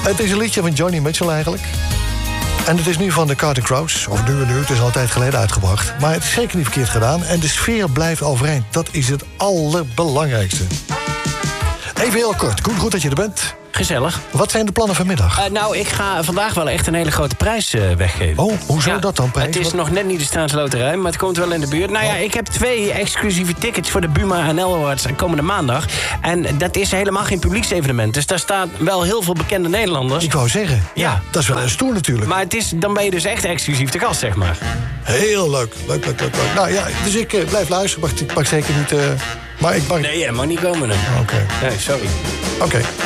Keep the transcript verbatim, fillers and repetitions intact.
Het is een liedje van Joni Mitchell eigenlijk. En het is nu van de Counting Crows. Of nu en nu, het is al een tijd geleden uitgebracht. Maar het is zeker niet verkeerd gedaan. En de sfeer blijft overeind. Dat is het allerbelangrijkste. Even heel kort. Goed, goed dat je er bent. Gezellig. Wat zijn de plannen vanmiddag? Uh, nou, ik ga vandaag wel echt een hele grote prijs uh, weggeven. Oh, hoezo ja, dat dan, prijs? Het is Wat? nog net niet de staatsloterij, maar het komt wel in de buurt. Nou ja, ik heb twee exclusieve tickets voor de Buma N L Awards komende maandag. En dat is helemaal geen publieksevenement. Dus daar staan wel heel veel bekende Nederlanders. Ik wou zeggen, ja, Ja. dat is wel een stoer natuurlijk. Maar het is, dan ben je dus echt exclusief te gast, zeg maar. Heel leuk, leuk, leuk, leuk. leuk. Nou ja, dus ik uh, blijf luisteren, maar ik mag zeker niet... Uh, maar ik mag... Nee, jij mag niet komen dan. Oké. Nee, sorry. Oké.